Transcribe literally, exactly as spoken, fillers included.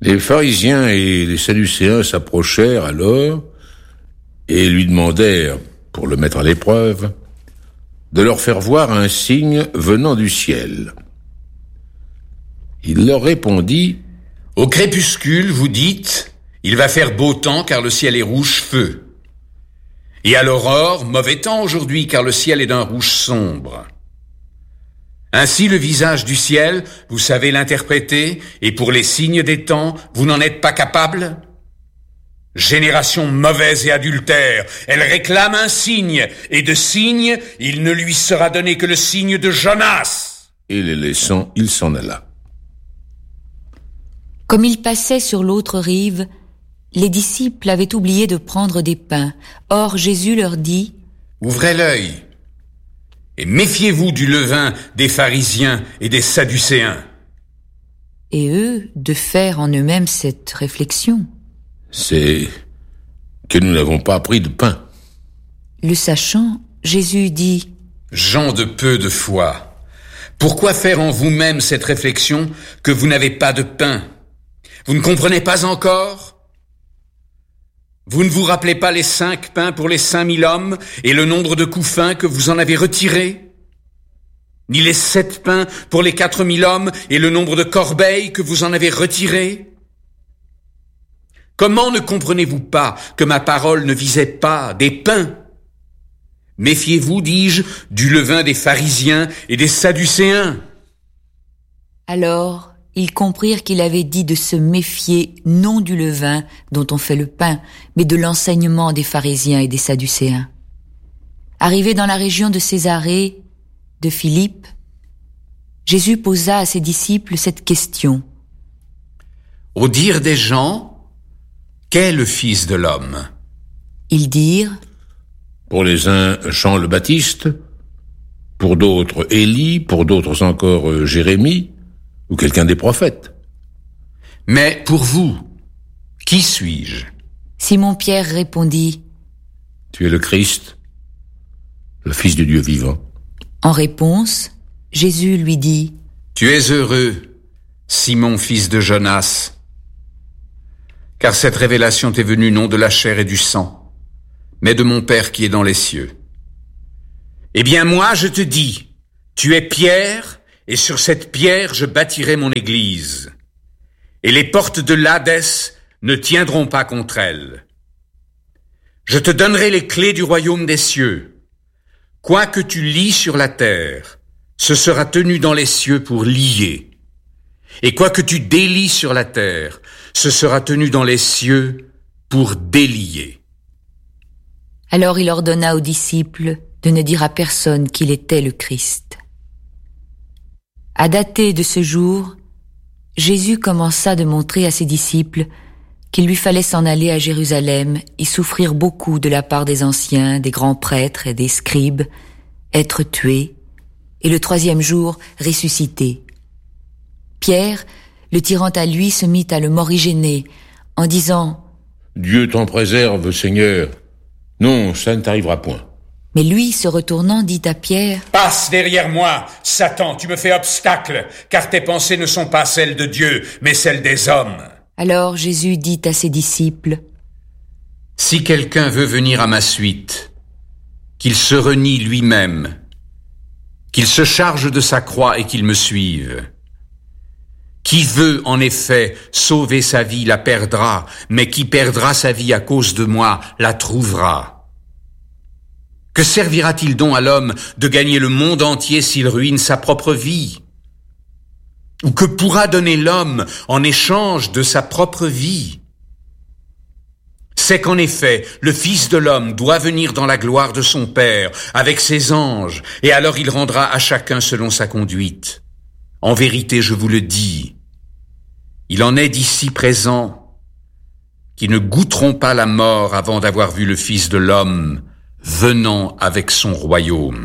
Les pharisiens et les sadducéens s'approchèrent alors et lui demandèrent, pour le mettre à l'épreuve, de leur faire voir un signe venant du ciel. Il leur répondit: « Au crépuscule, vous dites, il va faire beau temps car le ciel est rouge feu. Et à l'aurore, mauvais temps aujourd'hui car le ciel est d'un rouge sombre. Ainsi le visage du ciel, vous savez l'interpréter, et pour les signes des temps, vous n'en êtes pas capable? Génération mauvaise et adultère, elle réclame un signe, et de signe, il ne lui sera donné que le signe de Jonas. » Et les laissant, il s'en alla. Comme il passait sur l'autre rive, les disciples avaient oublié de prendre des pains. Or Jésus leur dit: « Ouvrez l'œil, et méfiez-vous du levain des pharisiens et des sadducéens. » Et eux, de faire en eux-mêmes cette réflexion. C'est que nous n'avons pas pris de pain. Le sachant, Jésus dit: « Gens de peu de foi, pourquoi faire en vous-même cette réflexion que vous n'avez pas de pain? Vous ne comprenez pas encore ? Vous ne vous rappelez pas les cinq pains pour les cinq mille hommes et le nombre de couffins que vous en avez retirés? Ni les sept pains pour les quatre mille hommes et le nombre de corbeilles que vous en avez retirés? Comment ne comprenez-vous pas que ma parole ne visait pas des pains? Méfiez-vous, dis-je, du levain des pharisiens et des sadducéens. » Alors, ils comprirent qu'il avait dit de se méfier non du levain dont on fait le pain, mais de l'enseignement des pharisiens et des sadducéens. Arrivé dans la région de Césarée, de Philippe, Jésus posa à ses disciples cette question. « Au dire des gens, qu'est le Fils de l'homme ?» Ils dirent: « Pour les uns, Jean le Baptiste, pour d'autres, Élie, pour d'autres encore, Jérémie, ou quelqu'un des prophètes. » « Mais pour vous, qui suis-je » Simon-Pierre répondit: « Tu es le Christ, le Fils du Dieu vivant. » En réponse, Jésus lui dit: « Tu es heureux, Simon, fils de Jonas, car cette révélation t'est venue non de la chair et du sang, mais de mon Père qui est dans les cieux. Eh bien moi je te dis, tu es Pierre, et sur cette pierre je bâtirai mon église, et les portes de l'Hadès ne tiendront pas contre elle. Je te donnerai les clés du royaume des cieux. Quoi que tu lies sur la terre, ce sera tenu dans les cieux pour lier. Et quoi que tu délies sur la terre, ce sera tenu dans les cieux pour délier. » Alors il ordonna aux disciples de ne dire à personne qu'il était le Christ. À dater de ce jour, Jésus commença de montrer à ses disciples qu'il lui fallait s'en aller à Jérusalem y souffrir beaucoup de la part des anciens, des grands prêtres et des scribes, être tué, et le troisième jour ressuscité. Pierre, le tirant à lui, se mit à le morigéner en disant: « Dieu t'en préserve, Seigneur. Non, ça ne t'arrivera point. » Mais lui, se retournant, dit à Pierre: « Passe derrière moi, Satan, tu me fais obstacle, car tes pensées ne sont pas celles de Dieu, mais celles des hommes. » Alors Jésus dit à ses disciples: « Si quelqu'un veut venir à ma suite, qu'il se renie lui-même, qu'il se charge de sa croix et qu'il me suive. Qui veut, en effet, sauver sa vie la perdra, mais qui perdra sa vie à cause de moi la trouvera. Que servira-t-il donc à l'homme de gagner le monde entier s'il ruine sa propre vie? Ou que pourra donner l'homme en échange de sa propre vie? C'est qu'en effet, le Fils de l'homme doit venir dans la gloire de son Père, avec ses anges, et alors il rendra à chacun selon sa conduite. En vérité, je vous le dis, il en est d'ici présents qui ne goûteront pas la mort avant d'avoir vu le Fils de l'homme venant avec son royaume. »